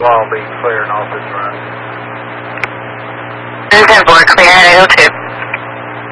I'll be clearing off this run. This is 10-4, clear at 802.